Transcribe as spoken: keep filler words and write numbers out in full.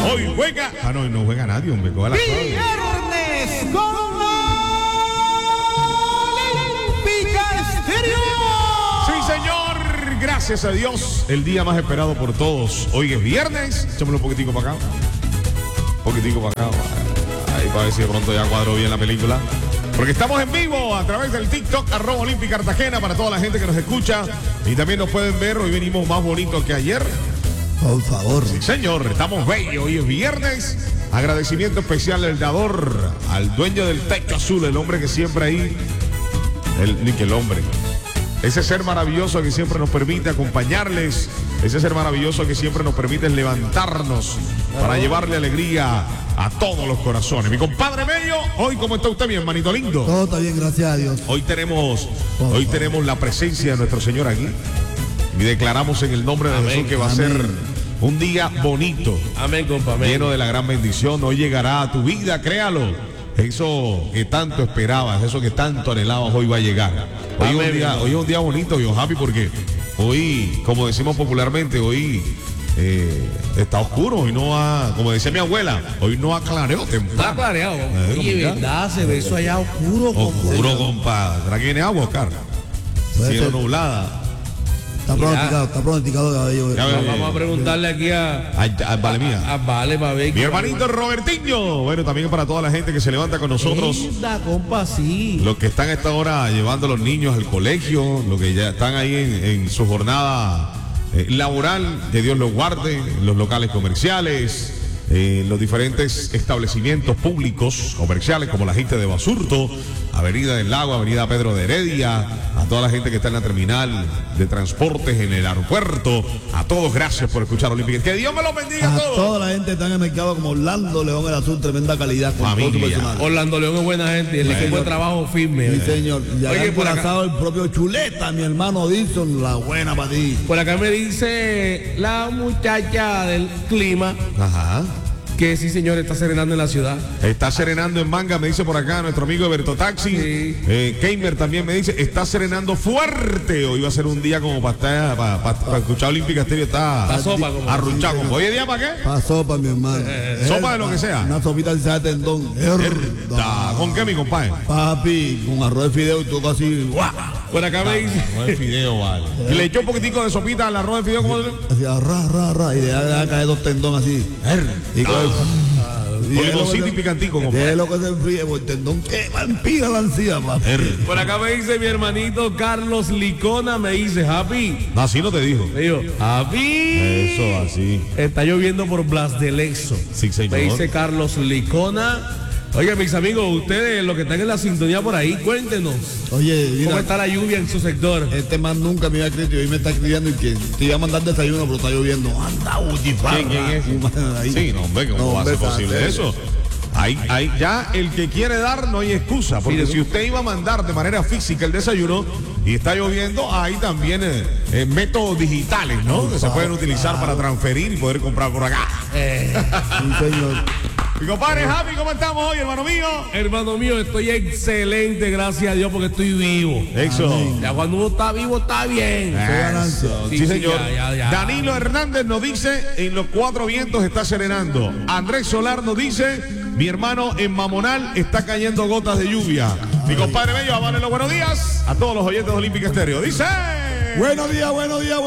Hoy juega. Ah, no, no juega nadie, hombre. Coge la Viernes con Olímpica Estéreo. Sí, señor. Gracias a Dios. El día más esperado por todos. Hoy es viernes. Échamelo un poquitico para acá. Un poquitico para acá. Ahí para ver si de pronto ya cuadró bien la película. Porque estamos en vivo a través del TikTok, arroba Olímpica Cartagena, para toda la gente que nos escucha. Y también nos pueden ver, hoy venimos más bonitos que ayer. Por favor. Sí, señor, estamos bellos. Hoy es viernes. Agradecimiento especial al dador, al dueño del Techo Azul, el hombre que siempre ahí, el, ni que el hombre. Ese ser maravilloso que siempre nos permite acompañarles. Ese ser maravilloso que siempre nos permite levantarnos para llevarle alegría a todos los corazones. Mi compadre Bello, hoy ¿cómo está usted, mi hermanito lindo? Todo está bien, gracias a Dios. Hoy tenemos, hoy tenemos la presencia de nuestro Señor aquí. Y declaramos en el nombre de Amén. Jesús que va Amén. a ser un día bonito. Amén, compa. Amén. Lleno de la gran bendición. Hoy llegará a tu vida, créalo. Eso que tanto esperabas, eso que tanto anhelabas, hoy va a llegar. Hoy, Amén, es, un día, hoy es un día bonito, yo happy, porque hoy, como decimos popularmente, hoy eh, está oscuro, hoy no ha, como decía mi abuela, hoy no ha clareado temprano. Está clareado. Eh, Oye, compa. verdad, se ve eso allá oscuro. Oscuro, compa. ¿Será que viene agua, Oscar? Puede Cielo ser. nublada. Está pronosticado, está pronosticado cabello. Ya compa. ve. Vamos a preguntarle aquí a, Ay, ay, vale mía. a, a Vale para ver. Mi hermanito Robertiño. Bueno, también para toda la gente que se levanta con nosotros. Linda, compa, sí. Los que están a esta hora llevando a los niños al colegio, los que ya están ahí en, en su jornada eh, laboral, que Dios los guarde, los locales comerciales, eh, los diferentes establecimientos públicos comerciales como la gente de Basurto, Avenida del Lago, Avenida Pedro de Heredia, a toda la gente que está en la terminal de transportes, en el aeropuerto, a todos gracias por escuchar Olímpica. Que Dios me los bendiga a A todos. toda la gente que está en el mercado como Orlando León el Azul, tremenda calidad con todo su Familia. personal. Orlando León es buena gente y el Bueno. equipo de trabajo firme. Sí, señor. Ya Oye, han por acá, lanzado el propio Chuleta, mi hermano Dixon, la buena para ti. por acá me dice la muchacha del clima Ajá. que sí, señor, está serenando en la ciudad. Está serenando en Manga, me dice por acá nuestro amigo Eberto Taxi. Sí. Eh, Keimer también me dice, está serenando fuerte. Hoy va a ser un día como para estar, para, para- para escuchar Olímpica Estéreo, está Pa' sopa, como- arrunchado. Hoy es día para qué? Pa' sopa, mi hermano. Sopa de lo que sea. Una sopita de tendón. Da, ¿Con qué, mi compadre? Papi, con arroz de fideo y todo así. ¡Guau! Por acá me dice. No es fideo, vale. Y le echó un poquitico de sopita al arroz de fideo. ¿Cómo se Así, ra, ra, ra. Y deja, deja caer dos tendones así. Y con Limoncito y picantico, Es compadre. lo que se enfríe, porque el tendón que vampira la ansía, papi. Por acá me dice mi hermanito Carlos Licona, me dice, Happy. No, así no te dijo. Me dijo, Happy. Eso, así. Está lloviendo por Blas del Exo. Sí, señor. Me dice Carlos Licona. Oye, mis amigos, ustedes, los que están en la sintonía por ahí, cuéntenos. Oye, mira, ¿Cómo está la lluvia en su sector? este man nunca me había escrito y hoy me está escribiendo y que te iba a mandar desayuno, pero está lloviendo. Anda, Uchifarra. ¿Quién, quién es? Un man ahí. Sí, no, hombre, ¿cómo No, va a ser hombre, posible está eso? Ahí, ahí, ya el que quiere dar no hay excusa, porque Sí, si usted iba a mandar de manera física el desayuno y está lloviendo, hay también eh, eh, métodos digitales, ¿no? Que se pueden utilizar para transferir y poder comprar por acá. Eh, Sí, señor. Mi compadre Javi, ¿cómo estamos hoy, hermano mío? hermano mío, estoy excelente, gracias a Dios, porque estoy vivo. Eso. Ya cuando uno está vivo, está bien. Eso. Sí, Sí, señor. ya, ya, ya. Danilo Hernández nos dice, en los cuatro vientos está serenando. Andrés Solar nos dice, mi hermano en Mamonal está cayendo gotas de lluvia. Mi compadre Bello, vale los buenos días a todos los oyentes de Olímpica Estéreo. Dice... Buenos días, buenos días.